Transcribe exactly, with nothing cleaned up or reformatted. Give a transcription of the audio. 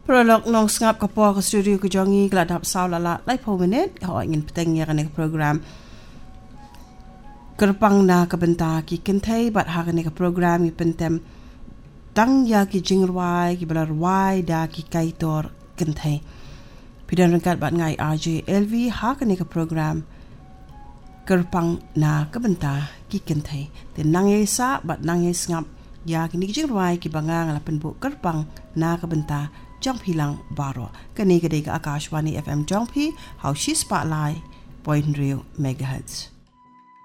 Prolog nong ngap ka po ka studio ko jongi gladap saw lala lai po minute ho ingin petengnya kan program kerpang na kabenta ki kentai bat ha kan program i pentem tang ya ki jingwai ki balar wai da ki kaitor kentai pidan rengkat bat ngai R J L V ha kan program kerpang na kabenta ki kentai ten nangesa bat nanges ngap ya ki jingwai ki bangang la penbu kerpang na kabenta Jong Hilang Baro kani gede ka Akashwani F M Jongpi how she spotlight point real megahertz